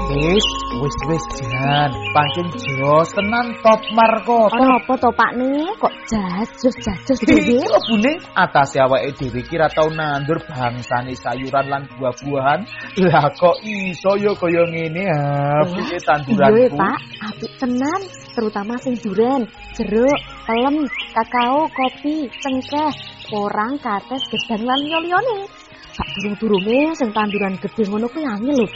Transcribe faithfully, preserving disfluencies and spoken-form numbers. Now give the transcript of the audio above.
Wis, wis wis jan, pancen jos tenan top marko. Ono apa to Pak nih? Kok jajos jajos dhewe? Lebune atase awake dhewe iki ra tau nandur bangsane sayuran lan buah-buahan. Lah kok iso ya kaya ngene ha, piye tanduranku? Iya Pak, apik tenan, terutama sing duren, jeruk, pelem, kakao, kopi, cengkeh, porang, kates, gedang lan liya-liyane. Sak durung-durunge sing tanduran gedhe ngono kuwi angel lho.